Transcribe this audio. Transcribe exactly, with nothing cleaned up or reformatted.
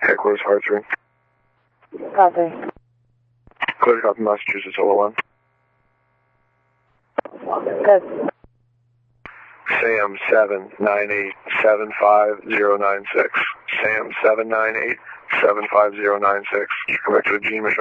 Headquarters, Hartsville. Copy. Clear copy, Massachusetts, Solo one. Good. Sam seven nine eight seven five zero nine six. Sam seven nine eight seven five zero nine six. Come back to the G.